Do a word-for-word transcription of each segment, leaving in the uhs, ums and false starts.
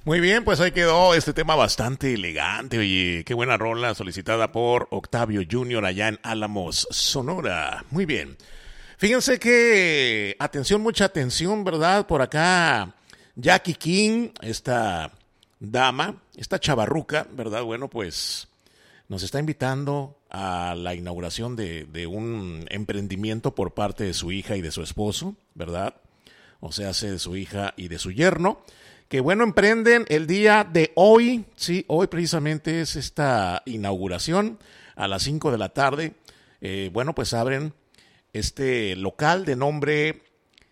Muy bien, pues ahí quedó este tema bastante elegante. Oye, qué buena rola solicitada por Octavio junior allá en Álamos, Sonora. Muy bien. Fíjense que, atención, mucha atención, ¿verdad? Por acá, Jackie King, esta dama, esta chavarruca, ¿verdad? Bueno, pues nos está invitando a la inauguración de, de un emprendimiento por parte de su hija y de su esposo, ¿verdad? O sea, de su hija y de su yerno, que bueno, emprenden el día de hoy, sí, hoy precisamente es esta inauguración a las cinco de la tarde. Eh, bueno, pues abren este local de nombre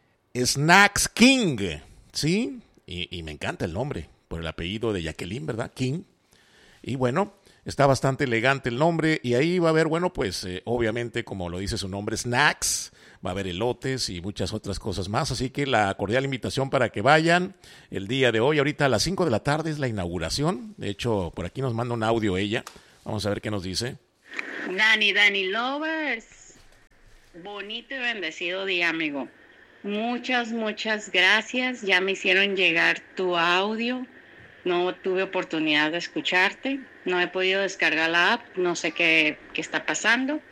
Snacks King, ¿sí? Y, y me encanta el nombre, por el apellido de Jacqueline, ¿verdad? King. Y bueno, está bastante elegante el nombre y ahí va a haber, bueno, pues eh, obviamente, como lo dice su nombre, snacks, va a haber elotes y muchas otras cosas más, así que la cordial invitación para que vayan el día de hoy, ahorita a las cinco de la tarde es la inauguración, de hecho, por aquí nos manda un audio ella, vamos a ver qué nos dice. Dani, Dani Lovers, bonito y bendecido día, amigo. Muchas, muchas gracias, ya me hicieron llegar tu audio, no tuve oportunidad de escucharte, no he podido descargar la app, no sé qué, qué está pasando.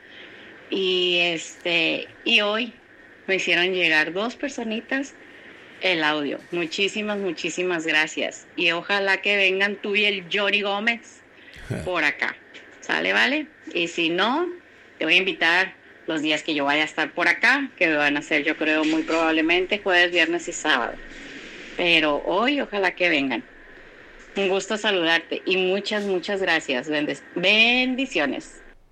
Y este y hoy me hicieron llegar dos personitas el audio. Muchísimas, muchísimas gracias. Y ojalá que vengan tú y el Johnny Gómez por acá. ¿Sale, vale? Y si no, te voy a invitar los días que yo vaya a estar por acá, que van a ser, yo creo, muy probablemente jueves, viernes y sábado. Pero hoy ojalá que vengan. Un gusto saludarte y muchas, muchas gracias. Bendes- bendiciones.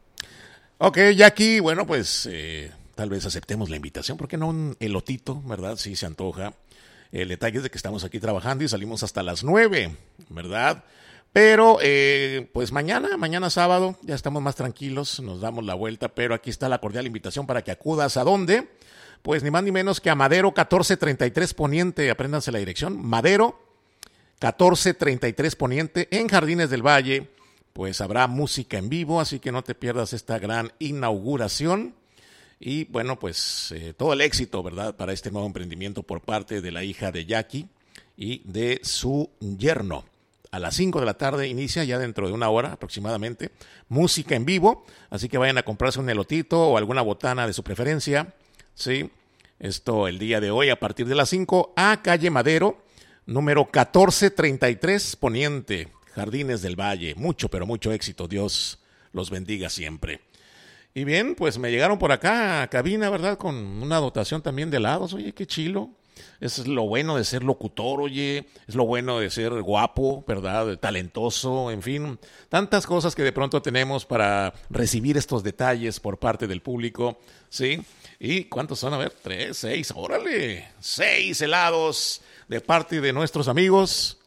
Ok, Jackie, bueno, pues eh, tal vez aceptemos la invitación, ¿por qué no un elotito, verdad? Sí, se antoja. El detalle es de que estamos aquí trabajando y salimos hasta las nueve, ¿verdad? Pero, eh, pues mañana, mañana sábado, ya estamos más tranquilos, nos damos la vuelta, pero aquí está la cordial invitación para que acudas. ¿A dónde? Pues ni más ni menos que a Madero catorce treinta y tres Poniente, apréndanse la dirección, Madero catorce treinta y tres Poniente, en Jardines del Valle. Pues habrá música en vivo, así que no te pierdas esta gran inauguración. Y bueno, pues eh, todo el éxito, ¿verdad?, para este nuevo emprendimiento por parte de la hija de Jackie y de su yerno. A las cinco de la tarde inicia, ya dentro de una hora aproximadamente, música en vivo, así que vayan a comprarse un elotito o alguna botana de su preferencia, ¿sí? Esto el día de hoy a partir de las cinco a calle Madero, número catorce treinta y tres Poniente, Jardines del Valle. Mucho, pero mucho éxito. Dios los bendiga siempre. Y bien, pues me llegaron por acá a cabina, ¿verdad? Con una dotación también de helados. Oye, qué chilo. Eso es lo bueno de ser locutor, oye. Es lo bueno de ser guapo, ¿verdad? Talentoso, en fin. Tantas cosas que de pronto tenemos para recibir estos detalles por parte del público, ¿sí? ¿Y cuántos son? A ver, tres, seis, órale. Seis helados de parte de nuestros amigos.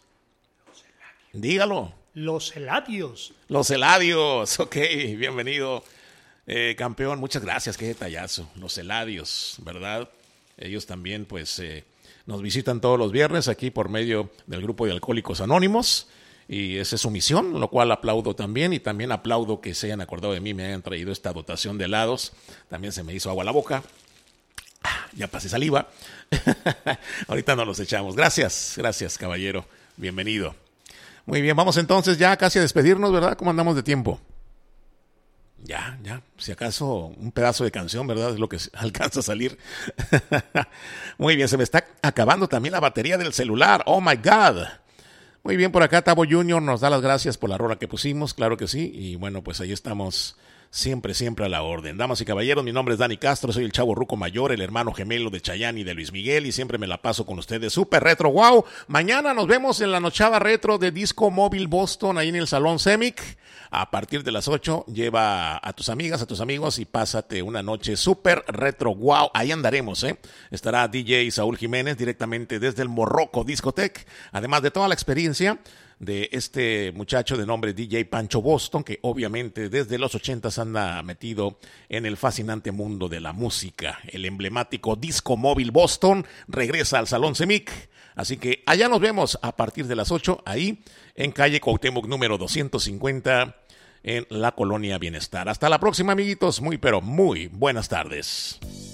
Dígalo. Los Eladios. Los Eladios, ok, bienvenido, eh, campeón, muchas gracias, qué detallazo. Los Eladios, ¿verdad? Ellos también, pues, eh, nos visitan todos los viernes aquí por medio del grupo de Alcohólicos Anónimos, y esa es su misión, lo cual aplaudo también, y también aplaudo que se hayan acordado de mí, me hayan traído esta dotación de helados, también se me hizo agua a la boca. Ya pasé saliva. Ahorita nos los echamos. Gracias, gracias, caballero, bienvenido. Muy bien, vamos entonces ya casi a despedirnos, ¿verdad? ¿Cómo andamos de tiempo? Ya, ya, si acaso un pedazo de canción, ¿verdad? Es lo que alcanza a salir. Muy bien, se me está acabando también la batería del celular. ¡Oh, my God! Muy bien, por acá Tavo junior nos da las gracias por la rola que pusimos, claro que sí. Y bueno, pues ahí estamos siempre, siempre a la orden. Damas y caballeros, mi nombre es Dani Castro, soy el chavo ruco mayor, el hermano gemelo de Chayanne y de Luis Miguel, y siempre me la paso con ustedes súper retro. ¡Wow! Mañana nos vemos en la nochada retro de Disco Móvil Boston, ahí en el Salón Semic. A partir de las ocho, lleva a tus amigas, a tus amigos y pásate una noche súper retro. ¡Wow! Ahí andaremos, ¿eh? Estará D J Saúl Jiménez directamente desde el Morroco Discotech, además de toda la experiencia de este muchacho de nombre D J Pancho Boston, que obviamente desde los ochentas anda metido en el fascinante mundo de la música. El emblemático Disco Móvil Boston regresa al Salón Semic, así que allá nos vemos a partir de las ocho, ahí en calle Cuauhtémoc número doscientos cincuenta, en la Colonia Bienestar. Hasta la próxima, amiguitos, muy pero muy buenas tardes.